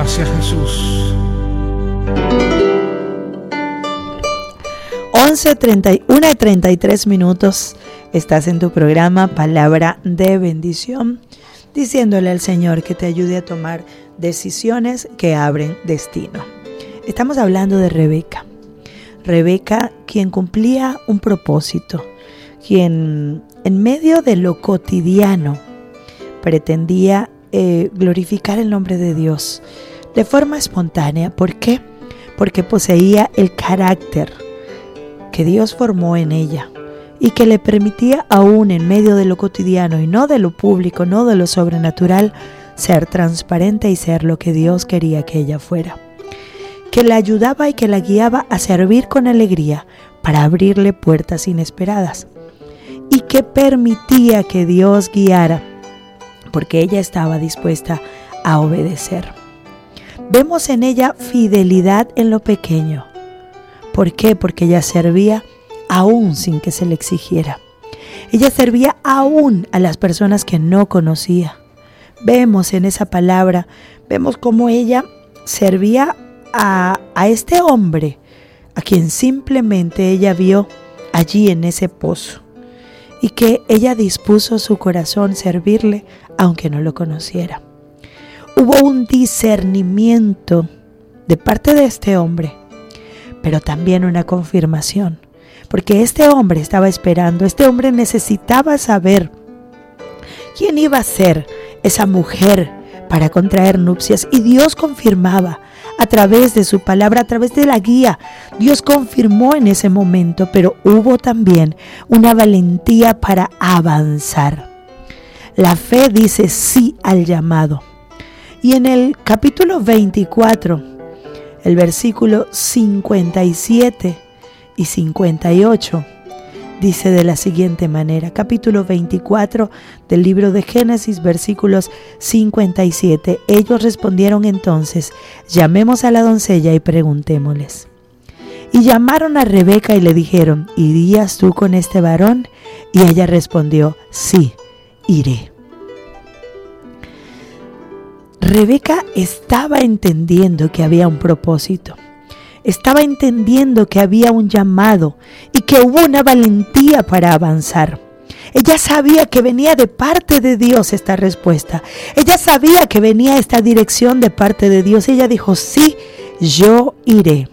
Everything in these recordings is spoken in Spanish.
Gracias, Jesús. 1:33. Estás en tu programa Palabra de Bendición, diciéndole al Señor que te ayude a tomar decisiones que abren destino. Estamos hablando de Rebeca. Rebeca, quien cumplía un propósito, quien en medio de lo cotidiano pretendía glorificar el nombre de Dios de forma espontánea. ¿Por qué? Porque poseía el carácter que Dios formó en ella y que le permitía aún en medio de lo cotidiano y no de lo público, no de lo sobrenatural, ser transparente y ser lo que Dios quería que ella fuera. Que la ayudaba y que la guiaba a servir con alegría para abrirle puertas inesperadas. Y que permitía que Dios guiara porque ella estaba dispuesta a obedecer. Vemos en ella fidelidad en lo pequeño. ¿Por qué? Porque ella servía aún sin que se le exigiera. Ella servía aún a las personas que no conocía. Vemos en esa palabra, vemos cómo ella servía a este hombre, a quien simplemente ella vio allí en ese pozo. Y que ella dispuso su corazón servirle aunque no lo conociera. Hubo un discernimiento de parte de este hombre, pero también una confirmación, porque este hombre estaba esperando, este hombre necesitaba saber quién iba a ser esa mujer para contraer nupcias, y Dios confirmaba a través de su palabra, a través de la guía. Dios confirmó en ese momento, pero hubo también una valentía para avanzar. La fe dice sí al llamado. Y en el capítulo 24, el versículo 57 y 58, dice de la siguiente manera, capítulo 24 del libro de Génesis, versículos 57. Ellos respondieron entonces: llamemos a la doncella y preguntémosles. Y llamaron a Rebeca y le dijeron: ¿irías tú con este varón? Y ella respondió: sí, iré. Rebeca estaba entendiendo que había un propósito. Estaba entendiendo que había un llamado y que hubo una valentía para avanzar. Ella sabía que venía de parte de Dios esta respuesta. Ella sabía que venía esta dirección de parte de Dios. Ella dijo: sí, yo iré.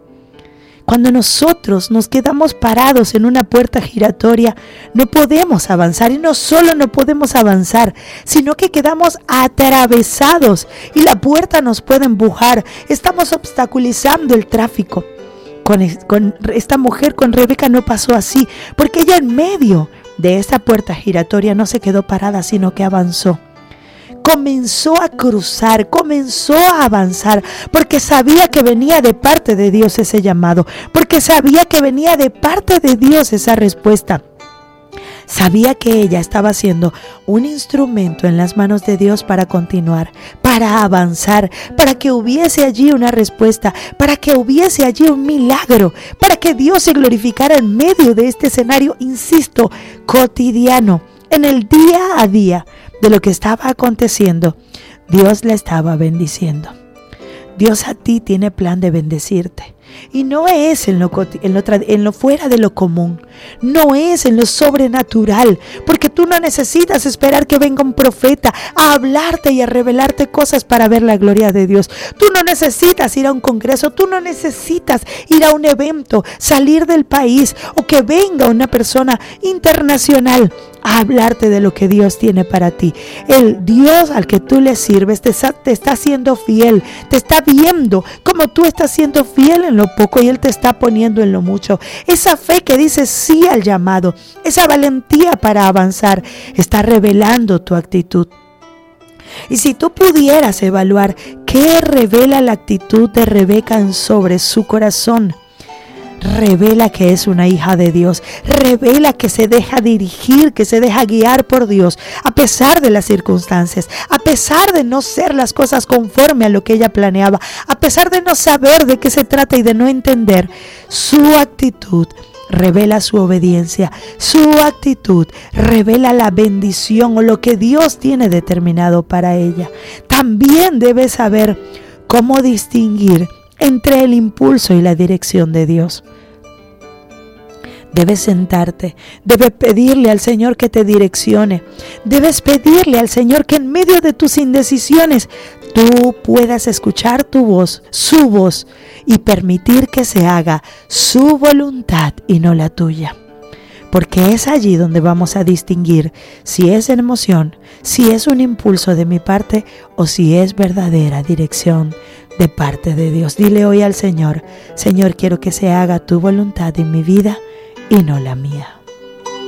Cuando nosotros nos quedamos parados en una puerta giratoria, no podemos avanzar. Y no solo no podemos avanzar, sino que quedamos atravesados y la puerta nos puede empujar. Estamos obstaculizando el tráfico. Con esta mujer, con Rebeca, no pasó así, porque ella en medio de esta puerta giratoria no se quedó parada, sino que avanzó. Comenzó a cruzar, comenzó a avanzar, porque sabía que venía de parte de Dios ese llamado, porque sabía que venía de parte de Dios esa respuesta. Sabía que ella estaba siendo un instrumento en las manos de Dios para continuar, para avanzar, para que hubiese allí una respuesta, para que hubiese allí un milagro, para que Dios se glorificara en medio de este escenario, insisto, cotidiano, en el día a día de lo que estaba aconteciendo. Dios la estaba bendiciendo. Dios a ti tiene plan de bendecirte. Y no es en lo fuera de lo común, no es en lo sobrenatural, porque tú no necesitas esperar que venga un profeta a hablarte y a revelarte cosas para ver la gloria de Dios. Tú no necesitas ir a un congreso, tú no necesitas ir a un evento, salir del país, o que venga una persona internacional a hablarte de lo que Dios tiene para ti. El Dios al que tú le sirves te está siendo fiel, te está viendo como tú estás siendo fiel en lo poco y Él te está poniendo en lo mucho. Esa fe que dice sí al llamado, esa valentía para avanzar, está revelando tu actitud. Y si tú pudieras evaluar qué revela la actitud de Rebeca sobre su corazón, revela que es una hija de Dios, revela que se deja dirigir, que se deja guiar por Dios, a pesar de las circunstancias, a pesar de no ser las cosas conforme a lo que ella planeaba, a pesar de no saber de qué se trata y de no entender. Su actitud revela su obediencia, su actitud revela la bendición o lo que Dios tiene determinado para ella. También debes saber cómo distinguir entre el impulso y la dirección de Dios. Debes sentarte, debes pedirle al Señor que te direccione, debes pedirle al Señor que en medio de tus indecisiones tú puedas escuchar tu voz, su voz, y permitir que se haga su voluntad y no la tuya. Porque es allí donde vamos a distinguir si es emoción, si es un impulso de mi parte o si es verdadera dirección de parte de Dios. Dile hoy al Señor: Señor, quiero que se haga tu voluntad en mi vida y no la mía.